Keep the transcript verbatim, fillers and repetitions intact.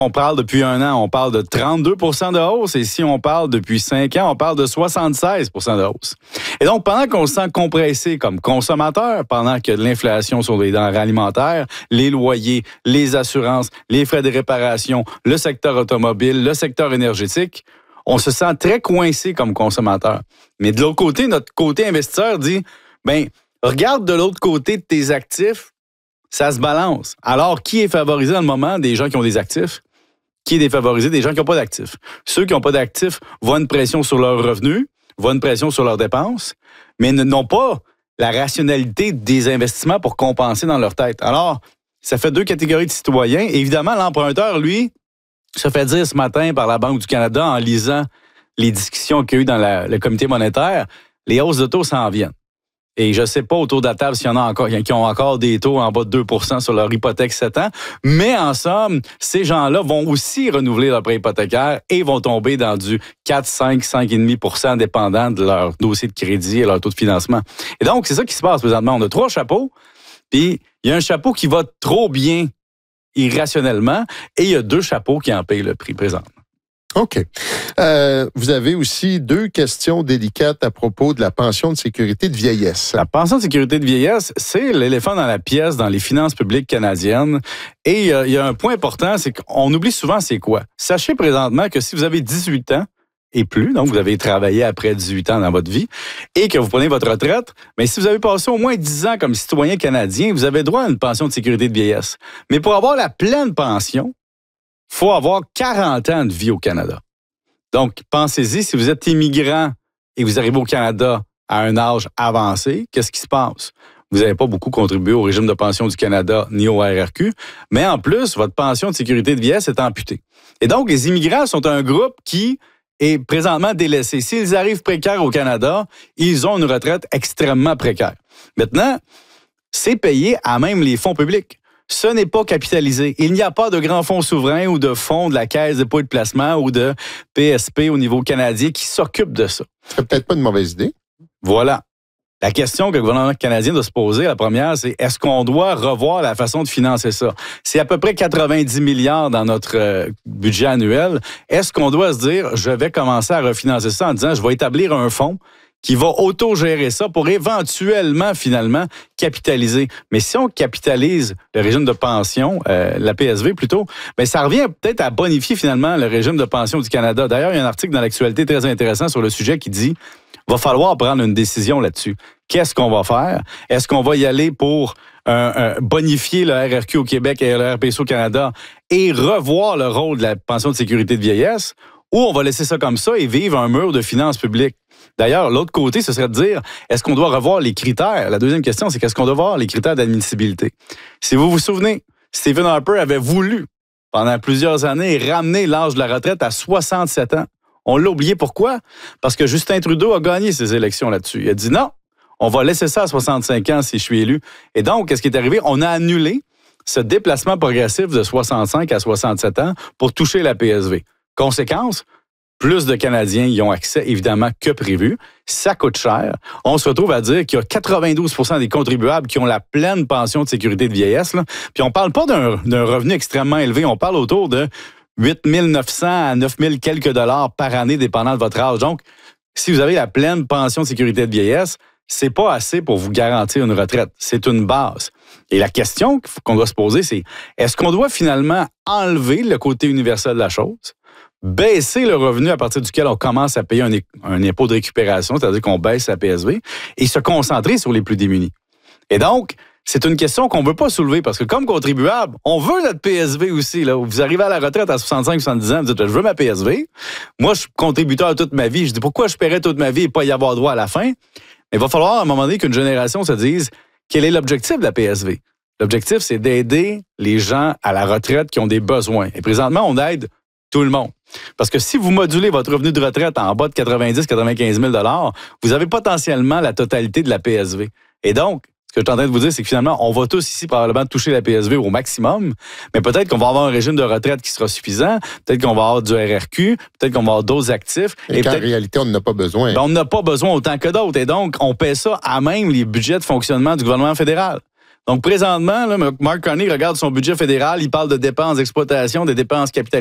on parle depuis un an, on parle de trente-deux pour cent de hausse. Et si on parle depuis cinq ans, on parle de soixante-seize pour cent de hausse. Et donc, pendant qu'on se sent compressé comme consommateur, pendant que de l'inflation sur les denrées alimentaires, les loyers, les assurances, les frais de réparation, le secteur automobile, le secteur énergétique, on se sent très coincé comme consommateur. Mais de l'autre côté, notre côté investisseur dit, ben, regarde de l'autre côté de tes actifs, ça se balance. Alors, qui est favorisé dans le moment? Des gens qui ont des actifs. Qui est défavorisé? Des gens qui n'ont pas d'actifs. Ceux qui n'ont pas d'actifs voient une pression sur leurs revenus, voient une pression sur leurs dépenses, mais n'ont pas la rationalité des investissements pour compenser dans leur tête. Alors, ça fait deux catégories de citoyens. Évidemment, l'emprunteur, lui, se fait dire ce matin par la Banque du Canada en lisant les discussions qu'il y a eu dans la, le comité monétaire, les hausses de taux s'en viennent. Et je ne sais pas autour de la table s'il y en a encore qui ont encore des taux en bas de deux pour cent sur leur hypothèque sept ans, mais en somme, ces gens-là vont aussi renouveler leur prêt hypothécaire et vont tomber dans du quatre, cinq, cinq virgule cinq pour cent dépendant de leur dossier de crédit et leur taux de financement. Et donc, c'est ça qui se passe présentement. On a trois chapeaux, puis il y a un chapeau qui va trop bien irrationnellement, et il y a deux chapeaux qui en payent le prix présent. OK. Euh, vous avez aussi deux questions délicates à propos de la pension de sécurité de vieillesse. La pension de sécurité de vieillesse, c'est l'éléphant dans la pièce dans les finances publiques canadiennes. Et euh, il y a un point important, c'est qu'on oublie souvent c'est quoi. Sachez présentement que si vous avez dix-huit ans et plus, donc vous avez travaillé après dix-huit ans dans votre vie, et que vous prenez votre retraite, mais si vous avez passé au moins dix ans comme citoyen canadien, vous avez droit à une pension de sécurité de vieillesse. Mais pour avoir la pleine pension, il faut avoir quarante ans de vie au Canada. Donc, pensez-y, si vous êtes immigrant et vous arrivez au Canada à un âge avancé, qu'est-ce qui se passe? Vous n'avez pas beaucoup contribué au régime de pension du Canada ni au R R Q, mais en plus, votre pension de sécurité de vieillesse est amputée. Et donc, les immigrants sont un groupe qui est présentement délaissé. S'ils arrivent précaires au Canada, ils ont une retraite extrêmement précaire. Maintenant, c'est payé à même les fonds publics. Ce n'est pas capitalisé. Il n'y a pas de grands fonds souverains ou de fonds de la Caisse de dépôt et de placement ou de P S P au niveau canadien qui s'occupent de ça. C'est peut-être pas une mauvaise idée. Voilà. La question que le gouvernement canadien doit se poser, la première, c'est est-ce qu'on doit revoir la façon de financer ça? C'est à peu près quatre-vingt-dix milliards dans notre euh, budget annuel. Est-ce qu'on doit se dire, je vais commencer à refinancer ça en disant, je vais établir un fonds qui va auto-gérer ça pour éventuellement, finalement, capitaliser. Mais si on capitalise le régime de pension, euh, la P S V plutôt, bien, ça revient peut-être à bonifier finalement le régime de pension du Canada. D'ailleurs, il y a un article dans l'actualité très intéressant sur le sujet qui dit va falloir prendre une décision là-dessus. Qu'est-ce qu'on va faire? Est-ce qu'on va y aller pour euh, euh, bonifier le R R Q au Québec et le R P S au Canada et revoir le rôle de la pension de sécurité de vieillesse? Ou on va laisser ça comme ça et vivre un mur de finances publiques? D'ailleurs, l'autre côté, ce serait de dire, est-ce qu'on doit revoir les critères? La deuxième question, c'est qu'est-ce qu'on doit voir les critères d'admissibilité? Si vous vous souvenez, Stephen Harper avait voulu, pendant plusieurs années, ramener l'âge de la retraite à soixante-sept ans. On l'a oublié. Pourquoi? Parce que Justin Trudeau a gagné ses élections là-dessus. Il a dit non, on va laisser ça à soixante-cinq ans si je suis élu. Et donc, qu'est-ce qui est arrivé? On a annulé ce déplacement progressif de soixante-cinq à soixante-sept ans pour toucher la P S V. Conséquence, plus de Canadiens y ont accès, évidemment, que prévu. Ça coûte cher. On se retrouve à dire qu'il y a quatre-vingt-douze pour cent des contribuables qui ont la pleine pension de sécurité de vieillesse. Là. Puis on ne parle pas d'un, d'un revenu extrêmement élevé. On parle autour de huit mille neuf cents à neuf mille quelques dollars par année, dépendant de votre âge. Donc, si vous avez la pleine pension de sécurité de vieillesse, c'est pas assez pour vous garantir une retraite. C'est une base. Et la question qu'on doit se poser, c'est est-ce qu'on doit finalement enlever le côté universel de la chose, baisser le revenu à partir duquel on commence à payer un, un impôt de récupération, c'est-à-dire qu'on baisse la P S V, et se concentrer sur les plus démunis? Et donc, c'est une question qu'on ne veut pas soulever parce que comme contribuable, on veut notre P S V aussi. Là. Vous arrivez à la retraite à soixante-cinq soixante-dix ans, vous dites, je veux ma P S V. Moi, je suis contributeur toute ma vie. Je dis, pourquoi je paierais toute ma vie et pas y avoir droit à la fin? Mais il va falloir à un moment donné qu'une génération se dise, quel est l'objectif de la P S V? L'objectif, c'est d'aider les gens à la retraite qui ont des besoins. Et présentement, on aide tout le monde. Parce que si vous modulez votre revenu de retraite en bas de quatre-vingt-dix à quatre-vingt-quinze mille dollars, vous avez potentiellement la totalité de la P S V. Et donc, ce que je suis en train de vous dire, c'est que finalement, on va tous ici probablement toucher la P S V au maximum, mais peut-être qu'on va avoir un régime de retraite qui sera suffisant, peut-être qu'on va avoir du R R Q, peut-être qu'on va avoir d'autres actifs. Et, et qu'en réalité, on n'en a pas besoin. Ben, on n'a pas besoin autant que d'autres. Et donc, on paie ça à même les budgets de fonctionnement du gouvernement fédéral. Donc, présentement, là, Mark Carney regarde son budget fédéral, il parle de dépenses d'exploitation, des dépenses capitalisées.